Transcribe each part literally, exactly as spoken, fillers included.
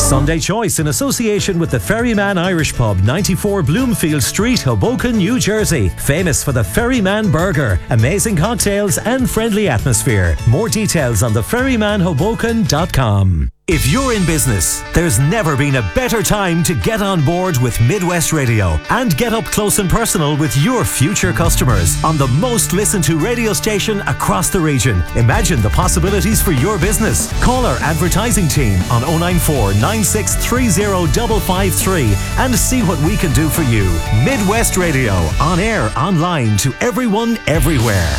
Sunday Choice in association with the Ferryman Irish Pub, ninety-four Bloomfield Street, Hoboken, New Jersey. Famous for the Ferryman Burger, amazing cocktails and friendly atmosphere. More details on the ferryman hoboken dot com. If you're in business, there's never been a better time to get on board with Midwest Radio and get up close and personal with your future customers on the most listened to radio station across the region. Imagine the possibilities for your business. Call our advertising team on oh nine four, nine six three oh, five five three and see what we can do for you. Midwest Radio, on air, online, to everyone, everywhere.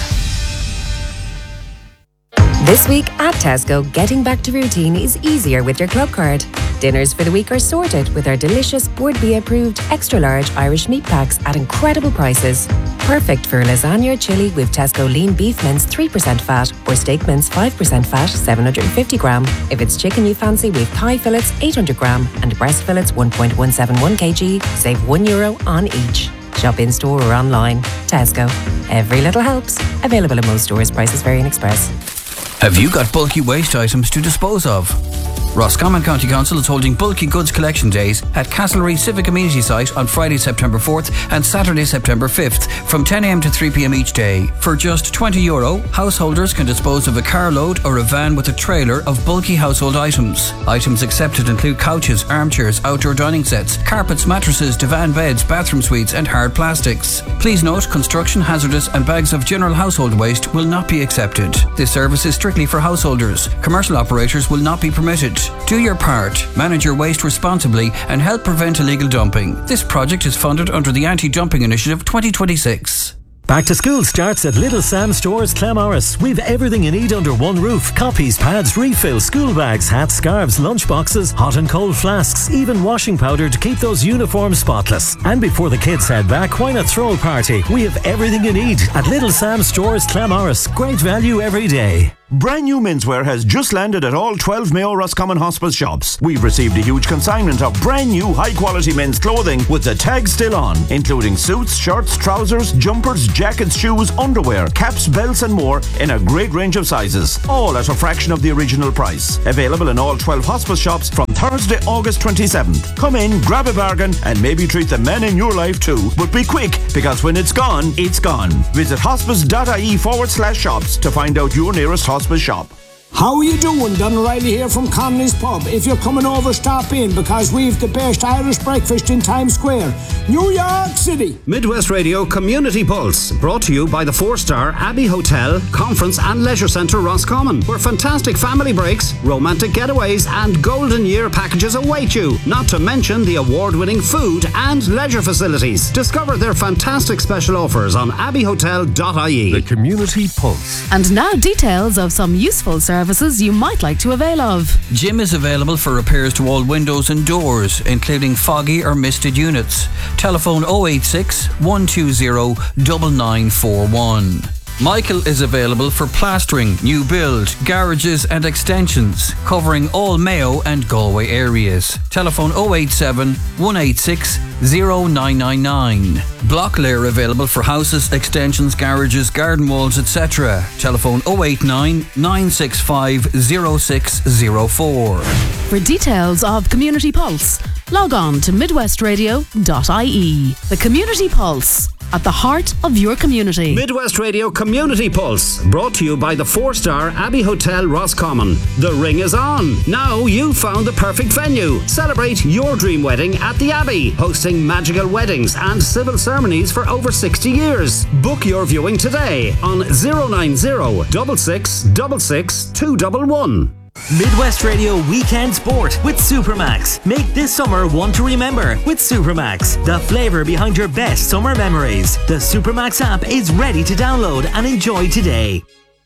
This week at Tesco, getting back to routine is easier with your club card. Dinners for the week are sorted with our delicious Board B approved extra large Irish meat packs at incredible prices. Perfect for lasagna or chilli with Tesco lean beef mince three percent fat or steak mince five percent fat seven hundred fifty gram. If it's chicken you fancy with thigh fillets eight hundred gram and breast fillets one point one seven one kilograms, save one euro on each. Shop in store or online. Tesco. Every little helps. Available in most stores. Prices vary in Express. Have you got bulky waste items to dispose of? Roscommon County Council is holding Bulky Goods Collection Days at Castlereagh Civic Amenity Site on Friday, September fourth and Saturday, September fifth from ten a m to three p m each day. For just twenty euro, householders can dispose of a carload or a van with a trailer of bulky household items. Items accepted include couches, armchairs, outdoor dining sets, carpets, mattresses, divan beds, bathroom suites and hard plastics. Please note, construction, hazardous and bags of general household waste will not be accepted. This service is strictly for householders. Commercial operators will not be permitted. Do your part, manage your waste responsibly and help prevent illegal dumping. This project is funded under the Anti-Dumping Initiative twenty twenty-six. Back to school starts at Little Sam Stores, Clamorris. We've everything you need under one roof. Copies, pads, refills, school bags, hats, scarves, lunch boxes, hot and cold flasks, even washing powder to keep those uniforms spotless. And before the kids head back, why not throw a party? We have everything you need at Little Sam Stores, Clamorris. Great value every day. Brand new menswear has just landed at all twelve Mayo Roscommon Hospice shops. We've received a huge consignment of brand new high quality men's clothing with the tag still on, including suits, shirts, trousers, jumpers, jackets, shoes, underwear, caps, belts and more in a great range of sizes. All at a fraction of the original price. Available in all twelve hospice shops from Thursday, August twenty-seventh. Come in, grab a bargain and maybe treat the men in your life too. But be quick, because when it's gone, it's gone. Visit hospice.ie forward slash shops to find out your nearest hospice shop. How are you doing? Don O'Reilly here from Connolly's Pub. If you're coming over, stop in because we've the best Irish breakfast in Times Square, New York City. Midwest Radio Community Pulse, brought to you by the four-star Abbey Hotel, Conference and Leisure Centre Roscommon, where fantastic family breaks, romantic getaways and golden year packages await you, not to mention the award-winning food and leisure facilities. Discover their fantastic special offers on abbey hotel dot I E. The Community Pulse. And now details of some useful services services you might like to avail of. Jim is available for repairs to all windows and doors, including foggy or misted units. Telephone oh eight six, one two zero, nine nine four one. Michael is available for plastering, new build, garages and extensions, covering all Mayo and Galway areas. Telephone oh eight seven, one eight six, oh nine nine nine. Block layer available for houses, extensions, garages, garden walls, et cetera. Telephone oh eight nine, nine six five, oh six oh four. For details of Community Pulse, log on to midwest radio dot I E. The Community Pulse, at the heart of your community. Midwest Radio Community Pulse, brought to you by the four-star Abbey Hotel Roscommon. The ring is on. Now you've found the perfect venue. Celebrate your dream wedding at the Abbey, hosting magical weddings and civil ceremonies for over sixty years. Book your viewing today on oh nine oh, six six, six six, two one one. Midwest Radio Weekend Sport with Supermax. Make this summer one to remember with Supermax, the flavour behind your best summer memories. The Supermax app is ready to download and enjoy today.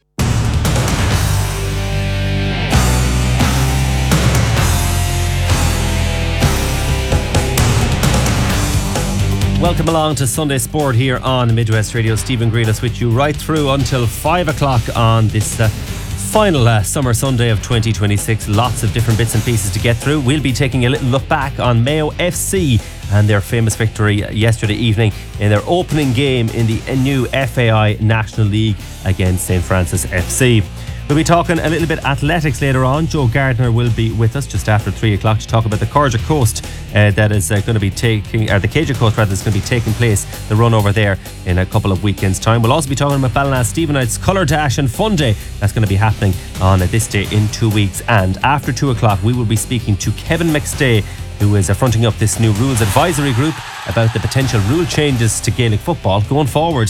Welcome along to Sunday Sport here on Midwest Radio. Stephen Greenis with you right through until five o'clock on this uh, final uh, summer Sunday of twenty twenty-six. Lots of different bits and pieces to get through. We'll be taking a little look back on Mayo F C and their famous victory yesterday evening in their opening game in the new F A I National League against Saint Francis F C. We'll be talking a little bit athletics later on. Joe Gardner will be with us just after three o'clock to talk about the Corja Coast uh, that is uh, going to be taking, or the Caja Coast rather, is going to be taking place, the run over there in a couple of weekends' time. We'll also be talking about Ballina Stevenite's Colour Dash and Fun Day. That's going to be happening on uh, this day in two weeks. And after two o'clock, we will be speaking to Kevin McStay, who is uh, fronting up this new rules advisory group about the potential rule changes to Gaelic football going forward.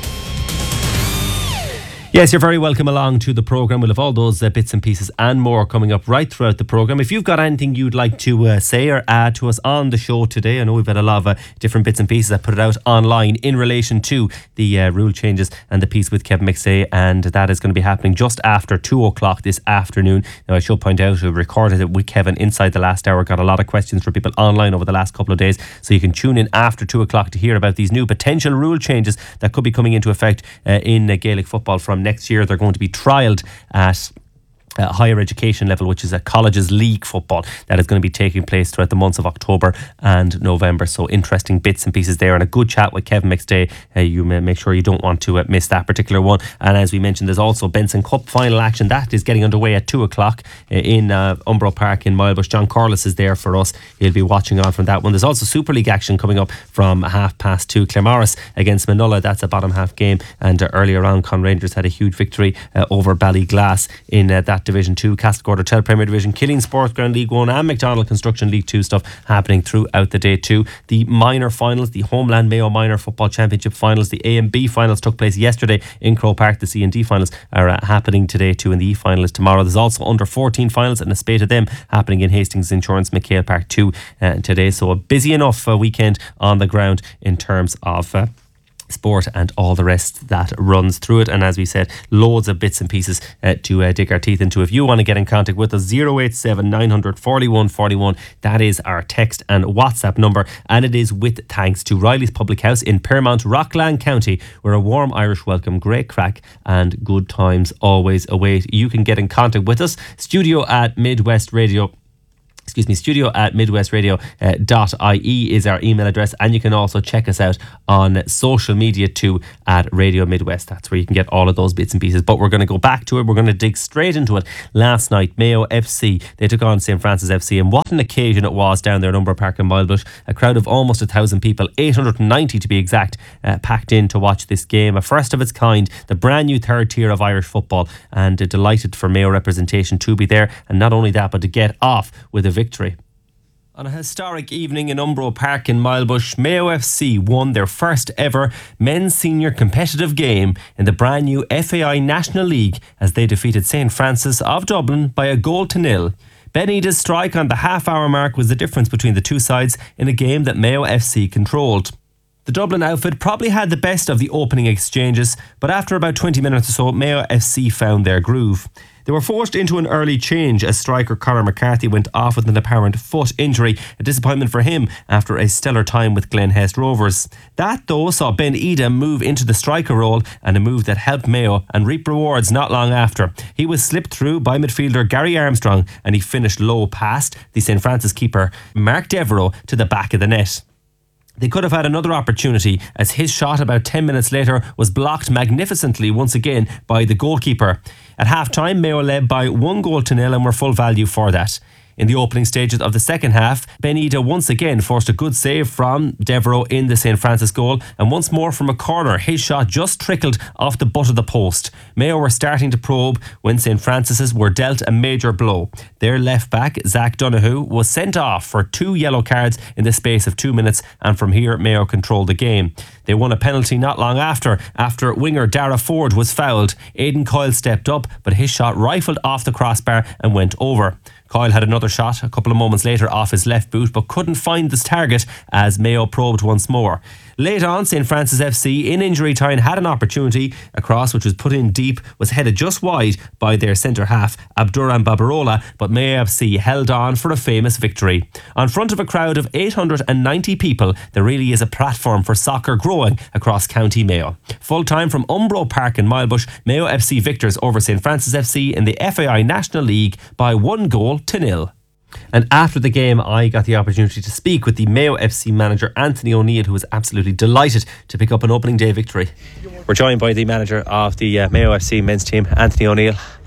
Yes, you're very welcome along to the programme. We'll have all those uh, bits and pieces and more coming up right throughout the programme. If you've got anything you'd like to uh, say or add to us on the show today, I know we've had a lot of uh, different bits and pieces. I put it out online in relation to the uh, rule changes and the piece with Kevin McStay, and that is going to be happening just after two o'clock this afternoon. Now, I should point out, we recorded it with Kevin inside the last hour. Got a lot of questions from people online over the last couple of days, so you can tune in after two o'clock to hear about these new potential rule changes that could be coming into effect uh, in uh, Gaelic football from next year. They're going to be trialled at Uh, higher education level, which is a colleges league football that is going to be taking place throughout the months of October and November. So interesting bits and pieces there, and a good chat with Kevin McStay. Uh, you may make sure you don't want to uh, miss that particular one. And as we mentioned, there's also Benson Cup final action that is getting underway at two o'clock uh, in uh, Umbro Park in Milebush. John Corliss is there for us. He'll be watching on from that one. There's also Super League action coming up from half past two. Claremorris against Manola, that's a bottom half game. And uh, earlier on, Con Rangers had a huge victory uh, over Ballyglass in uh, that Division two. Castlecourt Hotel Premier Division, Killeen Sports Ground League one, and McDonald Construction League two stuff happening throughout the day too. The minor finals, the Homeland Mayo Minor Football Championship finals, the A and B finals took place yesterday in Crow Park. The C and D finals are uh, happening today too, and the E final is tomorrow. There's also under fourteen finals and a spate of them happening in Hastings Insurance McHale Park too uh, today. So a busy enough uh, weekend on the ground in terms of uh, sport and all the rest that runs through it. And as we said, loads of bits and pieces uh, to uh, dig our teeth into. If you want to get in contact with us, zero eight seven nine zero zero four one four one, that is our text and WhatsApp number, and it is with thanks to Riley's Public House in Paramount, Rockland County, where a warm Irish welcome, great crack and good times always await. You can get in contact with us, studio at Midwest Radio Excuse me, studio at midwestradio dot I E is our email address, and you can also check us out on social media too at Radio Midwest. That's where you can get all of those bits and pieces. But we're going to go back to it. We're going to dig straight into it. Last night, Mayo F C, they took on Saint Francis F C, and what an occasion it was down there at Umbro Park in Milebush. A crowd of almost a thousand people, eight hundred ninety to be exact, uh, packed in to watch this game. A first of its kind, the brand new third tier of Irish football, and uh, delighted for Mayo representation to be there, and not only that, but to get off with a victory. On a historic evening in Umbro Park in Milebush, Mayo F C won their first ever men's senior competitive game in the brand new F A I National League as they defeated Saint Francis of Dublin by a goal to nil. Ben Ida's strike on the half-hour mark was the difference between the two sides in a game that Mayo F C controlled. The Dublin outfit probably had the best of the opening exchanges, but after about twenty minutes or so, Mayo F C found their groove. They were forced into an early change as striker Conor McCarthy went off with an apparent foot injury, a disappointment for him after a stellar time with Glen Hest Rovers. That, though, saw Ben Ida move into the striker role, and a move that helped Mayo and reap rewards not long after. He was slipped through by midfielder Gary Armstrong, and he finished low past the Saint Francis keeper Mark Devereaux to the back of the net. They could have had another opportunity as his shot about ten minutes later was blocked magnificently once again by the goalkeeper. At half-time, Mayo led by one goal to nil and were full value for that. In the opening stages of the second half, Ben Ida once again forced a good save from Devereaux in the Saint Francis goal, and once more from a corner, his shot just trickled off the butt of the post. Mayo were starting to probe when Saint Francis's were dealt a major blow. Their left back, Zach Donoghue, was sent off for two yellow cards in the space of two minutes, and from here Mayo controlled the game. They won a penalty not long after, after winger Dara Ford was fouled. Aidan Coyle stepped up, but his shot rifled off the crossbar and went over. Coyle had another shot a couple of moments later off his left boot, but couldn't find this target as Mayo probed once more. Late on, Saint Francis F C in injury time had an opportunity. A cross which was put in deep was headed just wide by their centre half Abdurrahman Babarola, but Mayo F C held on for a famous victory. On front of a crowd of eight hundred ninety people, there really is a platform for soccer growing across County Mayo. Full time from Umbro Park in Milebush, Mayo F C victors over Saint Francis F C in the F A I National League by one goal to nil. And after the game, I got the opportunity to speak with the Mayo F C manager Anthony O'Neill, who was absolutely delighted to pick up an opening day victory. We're joined by the manager of the uh, Mayo F C men's team, Anthony O'Neill.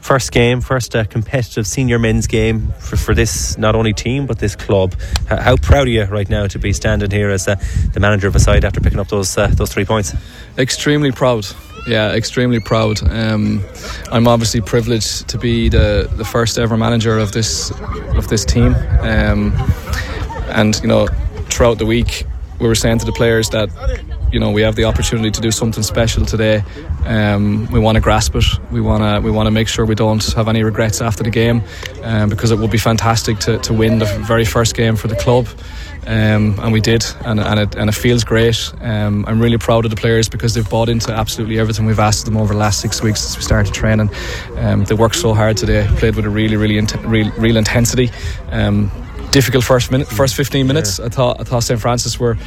First game, first uh, competitive senior men's game for, for this not only team but this club. H- how proud are you right now to be standing here as uh, the manager of a side after picking up those uh, those three points? Extremely proud. Yeah, extremely proud. Um, I'm obviously privileged to be the, the first ever manager of this of this team. Um, and you know, throughout the week, we were saying to the players that, you know, we have the opportunity to do something special today. Um, we want to grasp it. We want to we want to make sure we don't have any regrets after the game, um, because it would be fantastic to, to win the very first game for the club. Um, and we did, and, and, it, and it feels great. um, I'm really proud of the players because they've bought into absolutely everything we've asked them over the last six weeks since we started training. Um, they worked so hard today, played with a really really int- real, real intensity. Um, difficult first minute first fifteen minutes. I thought I thought Saint Francis were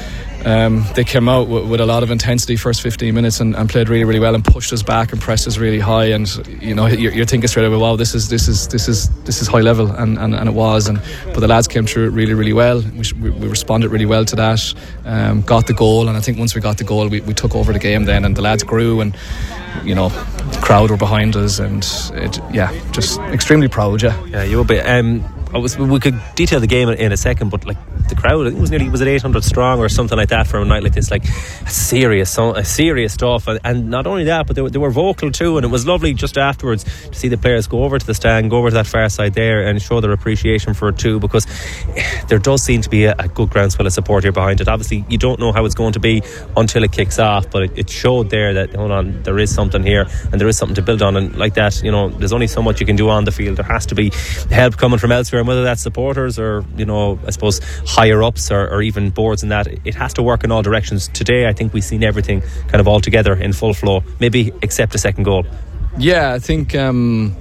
Um, they came out w- with a lot of intensity first fifteen minutes and, and played really really well and pushed us back and pressed us really high, and you know you're, you're thinking straight away, wow, this is this is this is this is high level, and, and, and it was. And but the lads came through it really really well. We, sh- we responded really well to that, um, got the goal, and I think once we got the goal we, we took over the game then, and the lads grew, and you know the crowd were behind us, and it, yeah, just extremely proud. Yeah, yeah, you will be. Um, I was, we could detail the game in a second, but like the crowd, I think it was nearly was it eight hundred strong or something like that for a night like this. Like serious, a serious stuff, and, and not only that, but they were, they were vocal too. And it was lovely just afterwards to see the players go over to the stand, go over to that far side there, and show their appreciation for it too. Because there does seem to be a, a good groundswell of support here behind it. Obviously, you don't know how it's going to be until it kicks off, but it, it showed there that hold on, there is something here, and there is something to build on. And like that, you know, there's only so much you can do on the field. There has to be help coming from elsewhere. And whether that's supporters or, you know, I suppose higher ups or, or even boards and that, it has to work in all directions. Today I think we've seen everything kind of all together in full flow, maybe except a second goal. Yeah, I think um,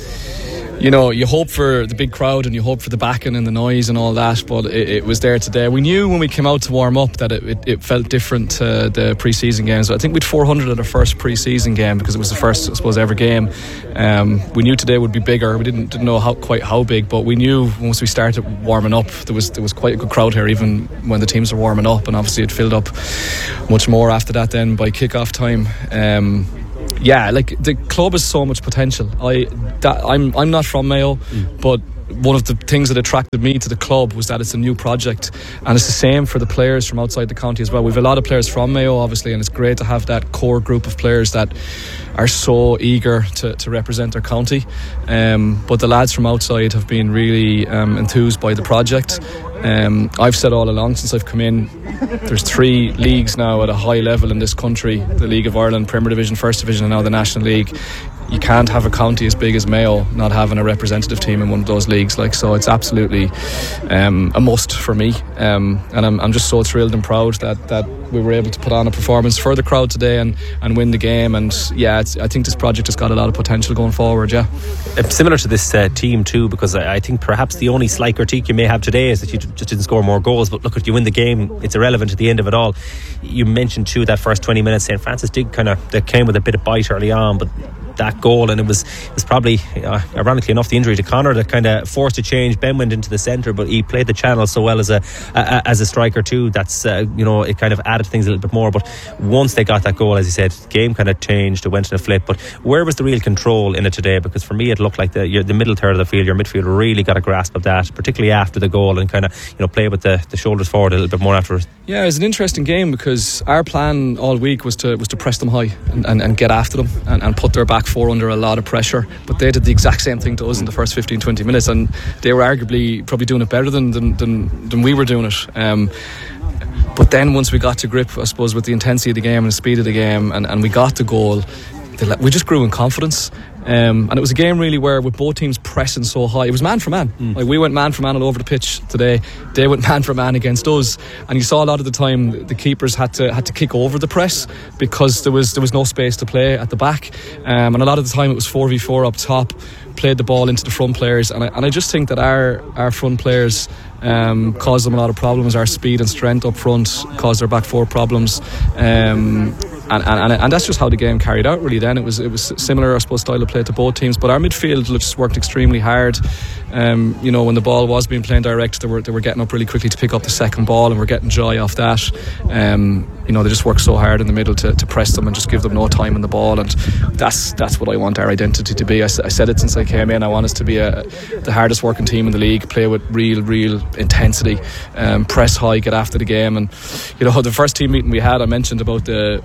you know, you hope for the big crowd and you hope for the backing and the noise and all that, but it, it was there today. We knew when we came out to warm up that it, it, it felt different to the pre-season games. I think we'd four hundred at our first pre-season game because it was the first, I suppose, ever game. Um, we knew today would be bigger. We didn't didn't know how quite how big, but we knew once we started warming up there was there was quite a good crowd here, even when the teams were warming up, and obviously it filled up much more after that then by kick-off time. Um, Yeah, like the club has so much potential. I, that, I'm, I'm not from Mayo, mm. but one of the things that attracted me to the club was that it's a new project, and it's the same for the players from outside the county as well. We've a lot of players from Mayo, obviously, and it's great to have that core group of players that are so eager to, to represent their county. Um, but the lads from outside have been really um, enthused by the project. Um, I've said all along since I've come in, there's three leagues now at a high level in this country: the League of Ireland, Premier Division, First Division, and now the National League. You can't have a county as big as Mayo not having a representative team in one of those leagues. Like, so it's absolutely um, a must for me, um, and I'm, I'm just so thrilled and proud that, that we were able to put on a performance for the crowd today and, and win the game. And yeah, it's, I think this project has got a lot of potential going forward. Yeah, similar to this uh, team too, because I, I think perhaps the only slight critique you may have today is that you just didn't score more goals. But look, if you win the game, it's irrelevant at the end of it all. You mentioned too that first twenty minutes, Saint Francis did kind of, they came with a bit of bite early on, but that goal, and it was it was probably uh, ironically enough the injury to Connor that kind of forced a change. Ben went into the centre, but he played the channel so well as a, a as a striker too. That's uh, you know, it kind of added things a little bit more. But once they got that goal, as you said, the game kind of changed. It went in a flip. But where was the real control in it today? Because for me, it looked like the your, the middle third of the field, your midfield really got a grasp of that, particularly after the goal, and kind of, you know, play with the, the shoulders forward a little bit more afterwards. Yeah, it was an interesting game because our plan all week was to was to press them high and, and, and get after them and, and put their back four under a lot of pressure. But they did the exact same thing to us in the first fifteen to twenty minutes, and they were arguably probably doing it better than than, than, than we were doing it. Um, but then once we got to grip, I suppose, with the intensity of the game and the speed of the game, and, and we got the goal, we just grew in confidence. Um, and it was a game really where with both teams pressing so high, it was man for man. Mm. Like, we went man for man all over the pitch today. They went man for man against us, and you saw a lot of the time the keepers had to had to kick over the press because there was there was no space to play at the back, um, and a lot of the time it was four v four up top, played the ball into the front players, and I, and I just think that our our front players um, caused them a lot of problems. Our speed and strength up front caused their back four problems. Um, And, and and that's just how the game carried out really then. It was it was similar, I suppose, style of play to both teams, but our midfield just worked extremely hard. Um, you know, when the ball was being played direct, they were they were getting up really quickly to pick up the second ball, and we're getting joy off that. Um, you know, they just work so hard in the middle to, to press them and just give them no time in the ball, and that's that's what I want our identity to be. I, I said it since I came in. I want us to be a, the hardest working team in the league, play with real, real intensity, um, press high, get after the game. And you know, the first team meeting we had, I mentioned about the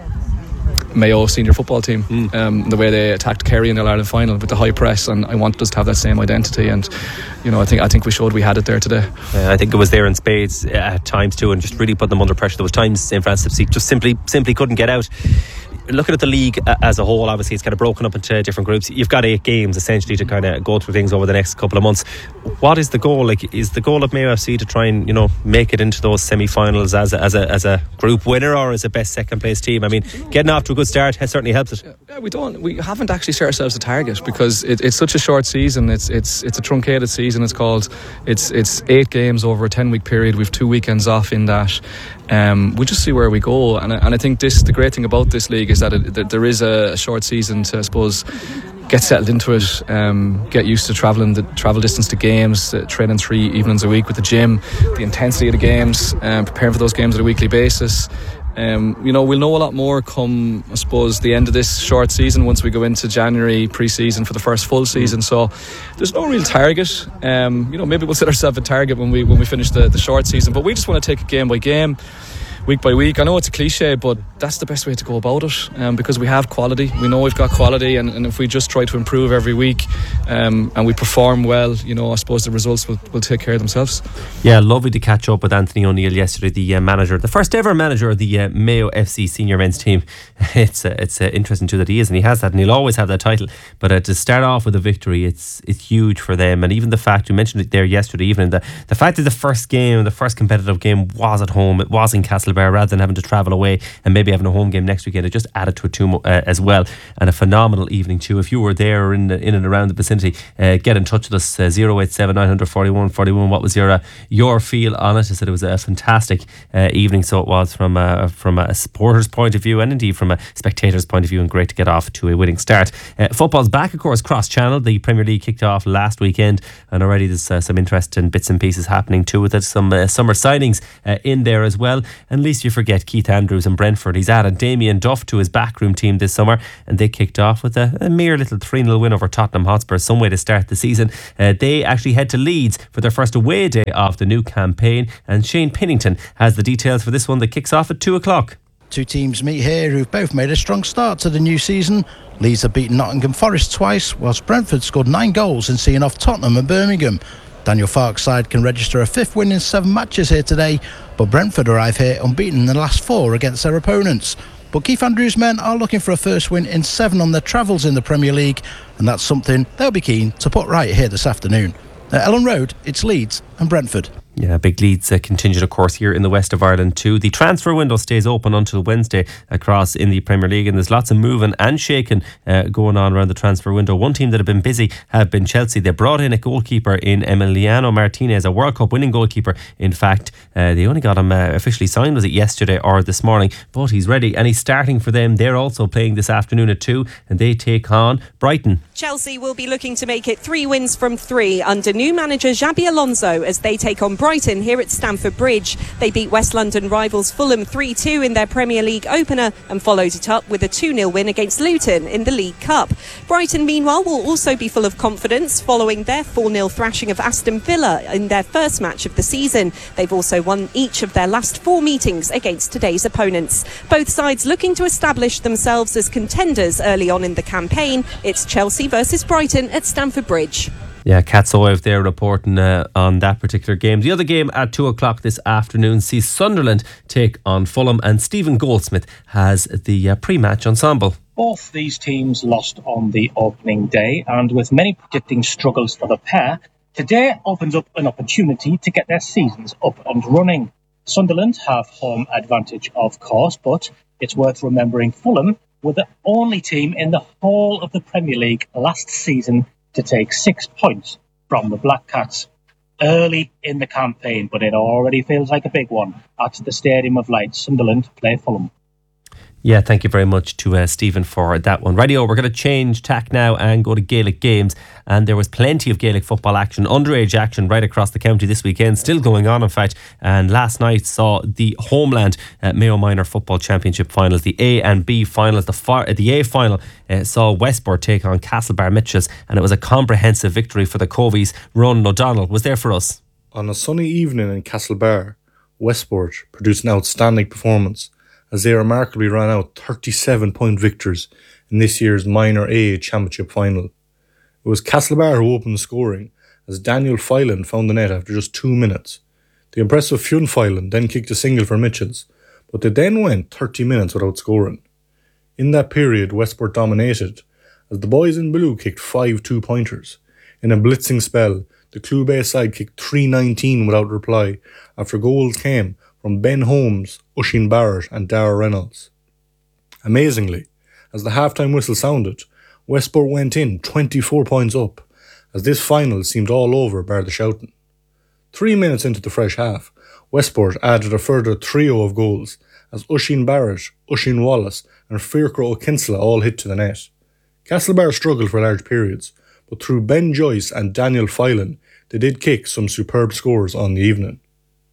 Mayo senior football team, mm. um, the way they attacked Kerry in the All-Ireland final with the high press, and I wanted us to have that same identity, and you know, I think I think we showed we had it there today. Uh, I think it was there in spades at times too, and just really put them under pressure. There was times Saint Francis just simply simply couldn't get out. Looking at the league as a whole, obviously it's kind of broken up into different groups. You've got eight games essentially to kind of go through things over the next couple of months. What is the goal? Like, is the goal of Mayo F C to try and, you know, make it into those semi-finals as a, as a as a group winner, or as a best second place team? I mean, getting off to a good start has certainly helped it. Yeah, we don't. We haven't actually set ourselves a target because it, it's such a short season. It's it's it's a truncated season. It's called. It's it's eight games over a ten week period. We've two weekends off in that. Um, we'll just see where we go, and I, and I think this the great thing about this league is that, it, that there is a short season to, I suppose, get settled into it, um, get used to travelling the travel distance to games, uh, training three evenings a week with the gym, the intensity of the games, um, preparing for those games on a weekly basis. Um, you know, we'll know a lot more come, I suppose, the end of this short season once we go into January pre-season for the first full season. So there's no real target. Um, you know, maybe we'll set ourselves a target when we when we finish the, the short season. But we just want to take it game by game, week by week. I know it's a cliche, but that's the best way to go about it, um, because we have quality. We know we've got quality, and, and if we just try to improve every week, um, and we perform well, you know, I suppose the results will, will take care of themselves. Yeah, lovely to catch up with Anthony O'Neill yesterday, the uh, manager, the first ever manager of the uh, Mayo F C senior men's team. It's uh, it's uh, interesting too that he is, and he has that, and he'll always have that title. But uh, to start off with a victory, it's it's huge for them. And even the fact, you mentioned it there yesterday evening, the, the fact that the first game, the first competitive game was at home, it was in Castlebar, rather than having to travel away and maybe having a home game next weekend, it just added to it too uh, as well. And a phenomenal evening too. If you were there or in the, in and around the vicinity, uh, get in touch with us, uh, zero eight seven nine four one four one. What was your uh, your feel on it? I said it was a fantastic uh, evening, so it was from a, from a supporter's point of view, and indeed from a spectator's point of view, and great to get off to a winning start. Uh, football's back, of course, cross channel. The Premier League kicked off last weekend, and already there's uh, some interesting bits and pieces happening too with it. Some uh, summer signings uh, in there as well. And least you forget Keith Andrews and Brentford. He's added Damien Duff to his backroom team this summer, and they kicked off with a, a mere little three nil win over Tottenham Hotspur. Some way to start the season. Uh, they actually head to Leeds for their first away day of the new campaign, and Shane Pennington has the details for this one that kicks off at two o'clock. Two teams meet here who've both made a strong start to the new season. Leeds have beaten Nottingham Forest twice, whilst Brentford scored nine goals in seeing off Tottenham and Birmingham. Daniel Farke's side can register a fifth win in seven matches here today, but Brentford arrive here unbeaten in the last four against their opponents. But Keith Andrews' men are looking for a first win in seven on their travels in the Premier League, and that's something they'll be keen to put right here this afternoon. At Ellen Road, it's Leeds and Brentford. Yeah, big Leeds uh, contingent, of course, here in the west of Ireland too. The transfer window stays open until Wednesday across in the Premier League, and there's lots of moving and shaking uh, going on around the transfer window. One team that have been busy have been Chelsea. They brought in a goalkeeper in Emiliano Martinez, a World Cup winning goalkeeper. In fact, uh, they only got him uh, officially signed, was it yesterday or this morning? But he's ready, and he's starting for them. They're also playing this afternoon at two, and they take on Brighton. Chelsea will be looking to make it three wins from three under new manager Xabi Alonso as they take on Brighton here at Stamford Bridge. They beat West London rivals Fulham three two in their Premier League opener and followed it up with a two nil win against Luton in the League Cup. Brighton, meanwhile, will also be full of confidence following their four nil thrashing of Aston Villa in their first match of the season. They've also won each of their last four meetings against today's opponents. Both sides looking to establish themselves as contenders early on in the campaign. It's Chelsea versus Brighton at Stamford Bridge. Yeah, Kat Soyev there reporting uh, on that particular game. The other game at two o'clock this afternoon sees Sunderland take on Fulham, and Stephen Goldsmith has the uh, pre-match ensemble. Both these teams lost on the opening day, and with many predicting struggles for the pair, today opens up an opportunity to get their seasons up and running. Sunderland have home advantage, of course, but it's worth remembering Fulham were the only team in the whole of the Premier League last season to take six points from the Black Cats. Early in the campaign, but it already feels like a big one. At the Stadium of Light, Sunderland play Fulham. Yeah, thank you very much to uh, Stephen for that one. Radio, we're going to change tack now and go to Gaelic games. And there was plenty of Gaelic football action, underage action right across the county this weekend, still going on in fact. And last night saw the Homeland uh, Mayo Minor Football Championship finals, the A and B finals. The, far, uh, the A final uh, saw Westport take on Castlebar Mitchells, and it was a comprehensive victory for the Covies. Ronan O'Donnell was there for us. On a sunny evening in Castlebar, Westport produced an outstanding performance as they remarkably ran out thirty-seven point victors in this year's Minor A Championship final. It was Castlebar who opened the scoring as Daniel Phelan found the net after just two minutes. The impressive Fionn Phelan then kicked a single for Mitchells, but they then went thirty minutes without scoring. In that period, Westport dominated as the boys in blue kicked five two-pointers. In a blitzing spell, the Clubay side kicked three nineteen without reply after goals came from Ben Holmes, Oisin Barrett and Dara Reynolds. Amazingly, as the half-time whistle sounded, Westport went in twenty-four points up, as this final seemed all over bar the shouting. Three minutes into the fresh half, Westport added a further trio of goals, as Oisin Barrett, Oisin Wallace and Fiacre O'Kinsella all hit to the net. Castlebar struggled for large periods, but through Ben Joyce and Daniel Phelan, they did kick some superb scores on the evening.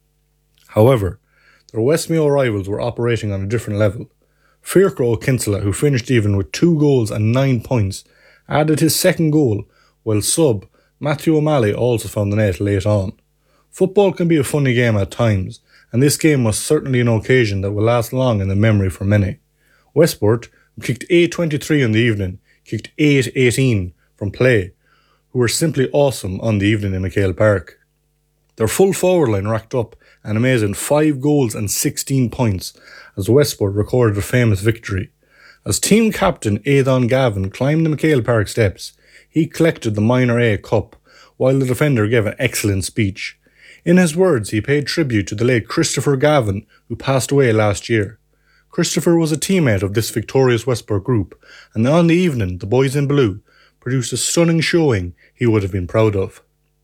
However, their West Mayo rivals were operating on a different level. Fiacre O'Kinsella, who finished even with two goals and nine points, added his second goal, while sub Matthew O'Malley also found the net late on. Football can be a funny game at times, and this game was certainly an occasion that will last long in the memory for many. Westport, who kicked eight twenty-three in the evening, kicked eight eighteen from play, who were simply awesome on the evening in McHale Park. Their full forward line racked up an amazing five goals and sixteen points as Westport recorded a famous victory. As team captain Aidan Gavin climbed the McHale Park steps, he collected the Minor A Cup, while the defender gave an excellent speech. In his words, he paid tribute to the late Christopher Gavin, who passed away last year. Christopher was a teammate of this victorious Westport group, and on the evening, the boys in blue produced a stunning showing he would have been proud of.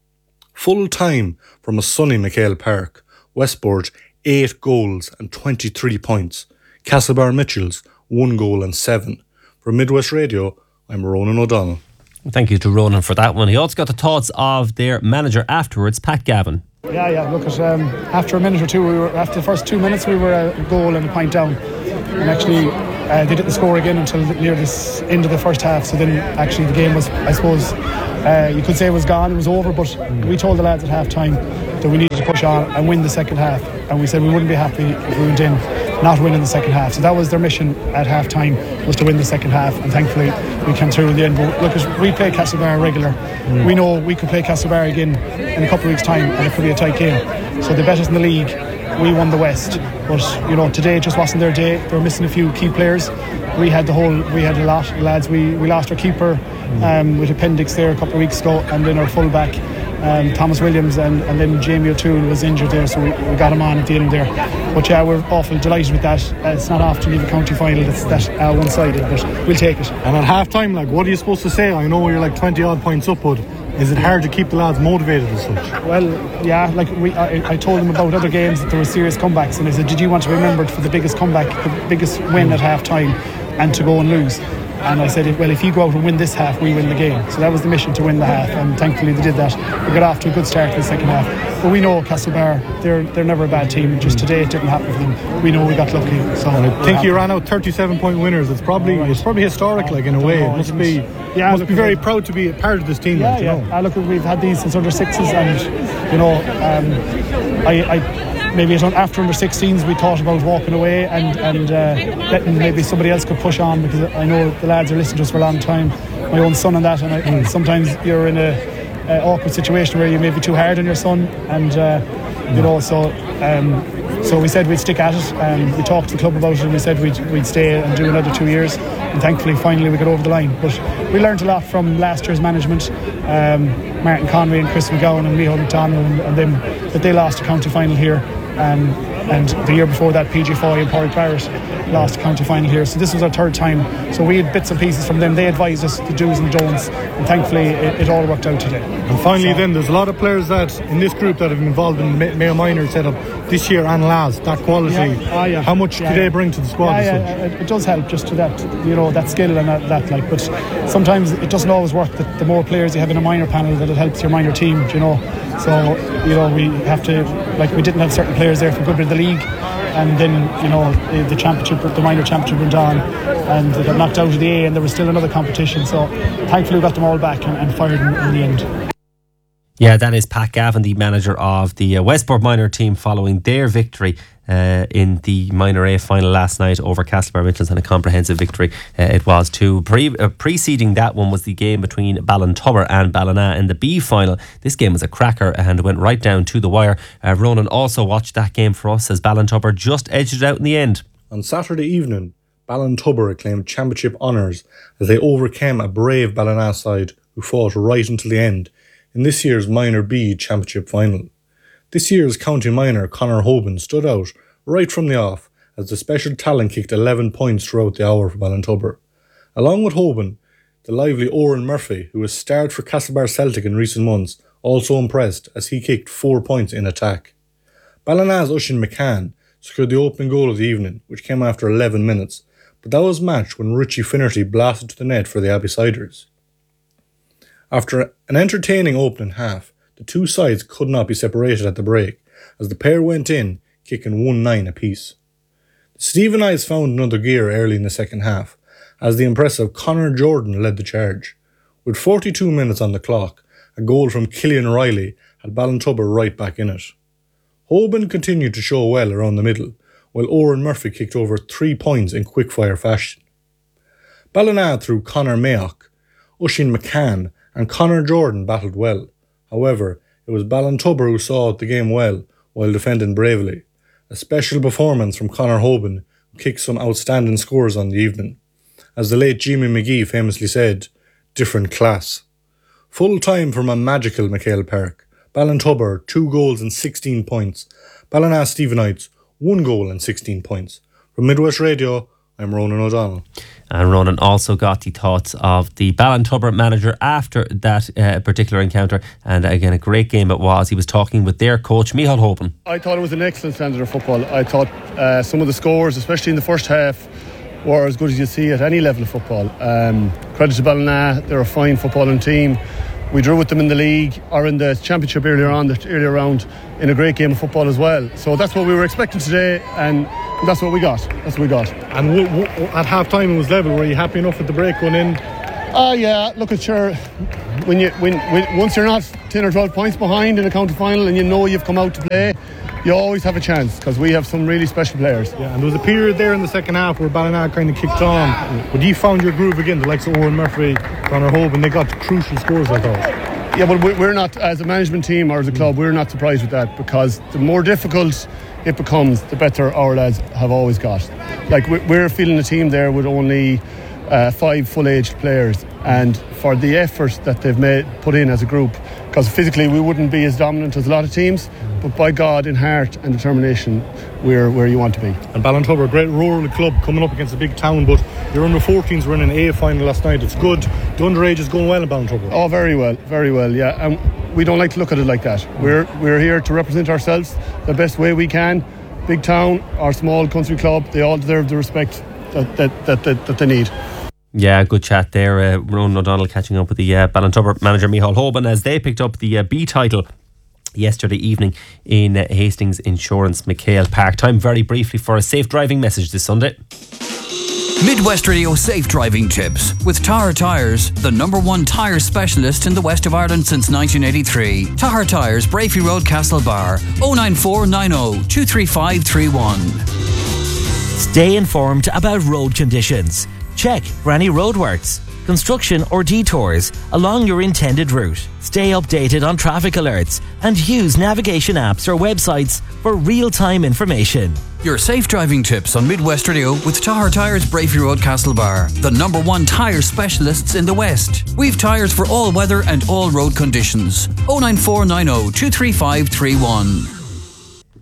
Full time from a sunny McHale Park, Westport eight goals and twenty-three points. Castlebar Mitchells one goal and seven. For Midwest Radio, I'm Ronan O'Donnell. Thank you to Ronan for that one. He also got the thoughts of their manager afterwards, Pat Gavin. Yeah, yeah. Look at um, after a minute or two, we were after the first two minutes, we were a goal and a point down, and actually uh, they didn't score again until near this end of the first half. So then, actually, the game was, I suppose, uh, you could say it was gone, it was over. But we told the lads at half time that we needed to push on and win the second half, and we said we wouldn't be happy if we went in not winning the second half. So that was their mission at half time, was to win the second half, and thankfully we came through in the end. But look, as we play Castlebar regular, mm. we know we could play Castlebar again in a couple of weeks' time, and it could be a tight game. So they bet us in the league. We won the West, but you know, today just wasn't their day. They were missing a few key players. We had the whole, we had a lot of lads. We we lost our keeper um, with appendix there a couple of weeks ago, and then our fullback um, Thomas Williams, and, and then Jamie O'Toole was injured there, so we, we got him on at the end there. But yeah, we're awful delighted with that. Uh, it's not often you have a county final that's that uh, one-sided, but we'll take it. And at half time, like, what are you supposed to say? I know you're like twenty odd points up, but is it hard to keep the lads motivated as such? Well, yeah, like we, I, I told them about other games that there were serious comebacks, and I said, did you want to be remembered for the biggest comeback, the biggest win at half time, and to go and lose? And I said, well, if you go out and win this half, we win the game. So that was the mission, to win the half, and thankfully they did that. We got off to a good start for the second half. But we know Castlebar, they're they're never a bad team. Just today it didn't happen for them. We know we got lucky. So I think you ran out thirty-seven point winners. It's probably right. It's probably historic, like, in a way. It must be. Yeah, must be very proud to be a part of this team. Yeah, like, yeah. You know. Uh, look, we've had these since under sixes, and you know, um, I. I Maybe after under sixteens we thought about walking away and, and uh, letting maybe somebody else could push on, because I know the lads are listening to us for a long time. My own son and that, and I, mm. sometimes you're in a, a awkward situation where you may be too hard on your son, and uh, you know, so um, so we said we'd stick at it, and we talked to the club about it, and we said we'd, we'd stay and do another two years, and thankfully finally we got over the line. But we learned a lot from last year's management, um, Martin Conway and Chris McGowan and Micheál McDonald and, and them, that they lost a county final here. Um, and the year before that P G Foy and Porrick Barrett lost the county final here, so this was our third time. So we had bits and pieces from them. They advised us the do's and don'ts, and thankfully it, it all worked out today. And finally so, then there's a lot of players that in this group that have been involved in the Mayo Minor setup this year and last, that quality. Yeah. Oh, yeah. How much yeah, do they yeah. bring to the squad? Yeah, yeah, it, it does help just to that, you know, that skill and that, that like, but sometimes it doesn't always work. That the more players you have in a minor panel, that it helps your minor team, you know. So, you know, we have to, like, we didn't have certain players there for a good bit of the league, and then, you know, the championship, the minor championship went on, and they got knocked out of the A, and there was still another competition. So thankfully we got them all back and, and fired in, in the end. Yeah, that is Pat Gavin, the manager of the uh, Westport minor team, following their victory uh, in the minor A final last night over Castlebar Midlands, and a comprehensive victory uh, it was too. Pre- uh, preceding that one was the game between Ballintubber and Ballina in the B final. This game was a cracker and went right down to the wire. Uh, Ronan also watched that game for us as Ballintubber just edged it out in the end. On Saturday evening, Ballintubber claimed championship honours as they overcame a brave Ballina side who fought right until the end in this year's Minor B Championship final. This year's County Minor Conor Hoban stood out right from the off as the special talent kicked eleven points throughout the hour for Ballintubber. Along with Hoban, the lively Oran Murphy, who has starred for Castlebar Celtic in recent months, also impressed as he kicked four points in attack. Ballina's Oisín McCann secured the opening goal of the evening, which came after eleven minutes, but that was matched when Richie Finnerty blasted to the net for the Abbeysiders. After an entertaining opening half, the two sides could not be separated at the break, as the pair went in, kicking one nine apiece. The Stephenites found another gear early in the second half, as the impressive Conor Jordan led the charge. With forty-two minutes on the clock, a goal from Killian Riley had Ballintubber right back in it. Hoban continued to show well around the middle, while Oran Murphy kicked over three points in quick-fire fashion. Ballina through Conor Mayock, Oisín McCann and Conor Jordan battled well. However, it was Ballintubber who saw out the game well while defending bravely. A special performance from Conor Hoban, who kicked some outstanding scores on the evening. As the late Jimmy McGee famously said, different class. Full time from a magical McHale Park. Ballintubber, two goals and sixteen points. Ballina Stephenites, one goal and sixteen points. From Midwest Radio, I'm Ronan O'Donnell. And Ronan also got the thoughts of the Ballintubber manager after that uh, particular encounter. And again, a great game it was. He was talking with their coach, Micheál Hoban. I thought it was an excellent standard of football. I thought uh, some of the scores, especially in the first half, were as good as you see at any level of football. Um, credit to Ballina, they're a fine footballing team. We drew with them in the league or in the championship earlier on, the earlier round, in a great game of football as well. So that's what we were expecting today, and that's what we got. That's what we got. And w- w- at half time it was level. Were you happy enough with the break going in? Oh uh, yeah, look at your when you when, when once you're not ten or twelve points behind in a county final and you know you've come out to play, you always have a chance because we have some really special players. Yeah, and there was a period there in the second half where Ballina kind of kicked on, but you found your groove again. The likes of Oran Murphy, Conor Hoban, they got crucial scores, I thought. Yeah, but we're not, as a management team or as a club, we're not surprised with that, because the more difficult it becomes, the better our lads have always got. Like, we're feeling a team there with only uh, five full-aged players, and for the effort that they've made put in as a group, because physically we wouldn't be as dominant as a lot of teams, but by God, in heart and determination, we're where you want to be. And Ballintubber, a great rural club coming up against a big town, but your under fourteens were in an A final last night. It's good. The underage is going well in Ballintubber. Oh, very well, very well, yeah. And we don't like to look at it like that. We're we're here to represent ourselves the best way we can. Big town or small country club, they all deserve the respect that that that, that, that they need. Yeah, good chat there. Uh, Ronan O'Donnell catching up with the uh, Ballintubber manager Micheál Hoban as they picked up the uh, B title yesterday evening in uh, Hastings Insurance McHale Park. Time very briefly for a safe driving message this Sunday. Midwest Radio Safe Driving Tips with Tahar Tyres, the number one tyre specialist in the west of Ireland since nineteen eighty-three. Tahar Tyres, Brafey Road, Castlebar, oh nine four nine oh two three five three one. Stay informed about road conditions. Check for any roadworks, construction or detours along your intended route. Stay updated on traffic alerts and use navigation apps or websites for real-time information. Your safe driving tips on Midwest Radio with Tahar Tyres, Brafey Road, Castlebar, the number one tyre specialists in the West. We've tyres for all weather and all road conditions. oh nine four nine oh two three five three one.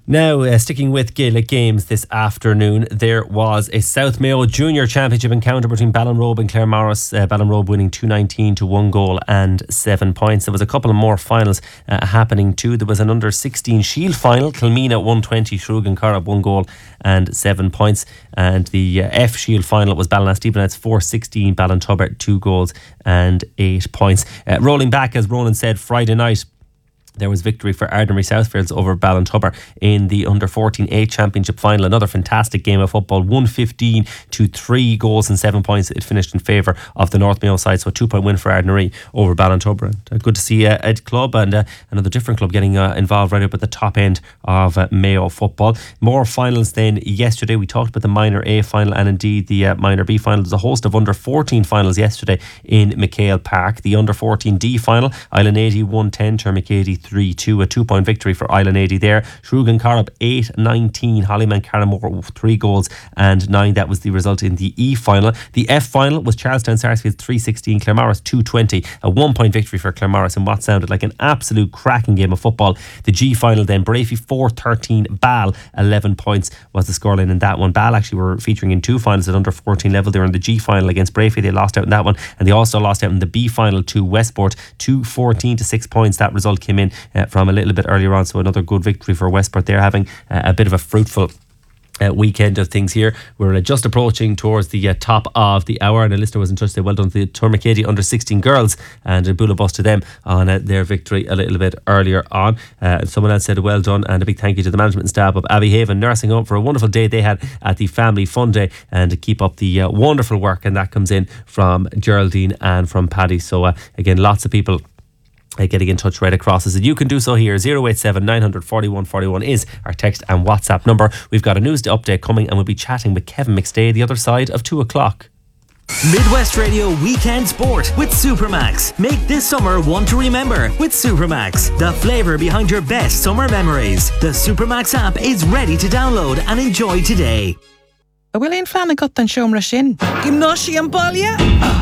Now, uh, sticking with Gaelic games this afternoon, there was a South Mayo Junior Championship encounter between Ballinrobe and Claremorris. Uh, Ballinrobe winning two nineteen to one goal and seven points. There was a couple of more finals uh, happening too. There was an under sixteen Shield final. Kilmina one twenty, Shrúgan Corrib one goal and seven points. And the uh, F Shield final was Ballina-Stevenage four sixteen, Ballintubber two goals and eight points. Uh, rolling back, as Ronan said, Friday night, there was victory for Ardnamurray Southfields over Ballintubber in the under fourteen A Championship final. Another fantastic game of football, one fifteen to three goals and seven points. It finished in favour of the North Mayo side, so a two point win for Ardnamurray over Ballintubber. And, uh, good to see uh, a club and uh, another different club getting uh, involved right up at the top end of uh, Mayo football. More finals than yesterday. We talked about the minor A final and indeed the uh, minor B final. There's a host of under fourteen finals yesterday in McHale Park. The under fourteen D final, Island eighty one ten, Termacady three two, a two point victory for Island eighty there. Shrúgan Corrib eight nineteen, Hollyman Carramore three goals and nine. That was the result in the E final. The F final was Charlestown Sarsfield three sixteen, Claremorris two twenty, a one point victory for Claremorris in what sounded like an absolute cracking game of football. The G final then, Brafey four thirteen, Ball eleven points was the scoreline in that one. Ball actually were featuring in two finals at under fourteen level. They were in the G final against Brafey. They lost out in that one, and they also lost out in the B final to Westport two fourteen to six points. That result came in uh, from a little bit earlier on, so another good victory for Westport. They're having uh, a bit of a fruitful Uh, weekend of things here. We're uh, just approaching towards the uh, top of the hour, and a listener was in touch to say well done to the Termacady under sixteen girls, and a bula bus to them on uh, their victory a little bit earlier on. Uh, someone else said well done, and a big thank you to the management and staff of Abbey Haven Nursing Home for a wonderful day they had at the Family Fun Day, and to keep up the uh, wonderful work. And that comes in from Geraldine and from Paddy. So uh, again, lots of people Uh, getting in touch right across us, and you can do so here. Zero eight seven nine four one four one is our text and WhatsApp number. We've got a news update coming, and we'll be chatting with Kevin McStay the other side of two o'clock. Midwest Radio Weekend Sport with Supermax. Make this summer one to remember with Supermax, the flavour behind your best summer memories. The Supermax app is ready to download and enjoy today. Bhfuil éon fleanna got an seomra sin. Gymnáisi an baile?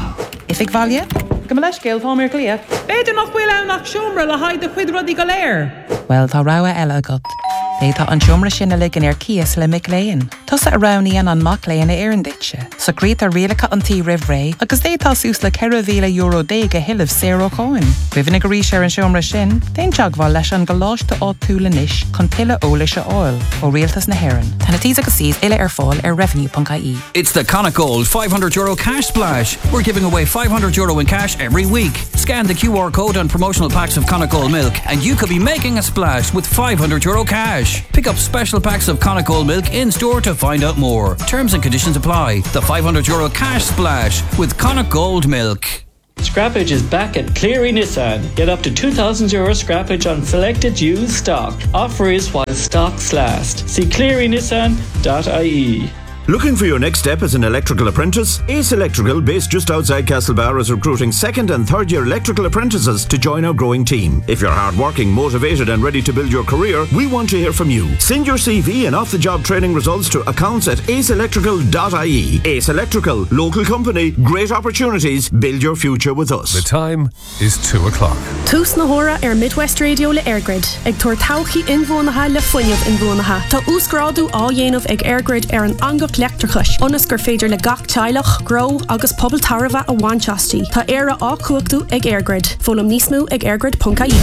If ag bhaile? Go me leis céal fámar clia. Beidir nach bhfuil ann nach seomra le haid de chuid rudaí go léir. Well, tá rogha eile agat. Bétá an seomra sin a ligean ar cias le micléin. Tusa a rognaíonn an mac léin a éirinditse. So grét a rialacha an tí rih ré, agus détá sús le ceithre mhíle euro déig a hiilimh zéro cáin. Cuimhna go rís ar an seomra sin, déon teagháil leis an goláiste á túla níis chun tuile óla se áil ó rialtas na hÉireann. Tána tí agus síos ile ar fáil ar revenue dot I E. It's the Connacht Gold five hundred euro cash splash. We're giving away five hundred euro in cash every week. Scan the Q R code on promotional packs of Connacht Gold milk and you could be making a splash with five hundred euro cash. Pick up special packs of Connacht Gold milk in store to find out more. Terms and conditions apply. The five hundred euro cash splash with Connacht Gold milk. Scrappage is back at Cleary Nissan. Get up to two thousand euro scrappage on selected used stock. Offer is while stocks last. See cleary nissan dot I E. Looking for your next step as an electrical apprentice? Ace Electrical, based just outside Castlebar, is recruiting second and third year electrical apprentices to join our growing team. If you're hardworking, motivated and ready to build your career, we want to hear from you. Send your C V and off-the-job training results to accounts at ace electrical dot I E. Ace Electrical, local company, great opportunities, build your future with us. The time is two o'clock. Tús na hora ar Midwest Radio le Airgrid. Ag tuair tauchaí inbhuanaithe le foiinmh inbhuanaithe. Tá úscráidú á dhéanamh ag Airgrid ar an angach leachtarchais. Onas gur féidir le gach teilech, gro agus pobl tarva a bhainteastí. Tá éire á cuachtú ag Airgrid. Fólam níos mú ag airgrid dot I E.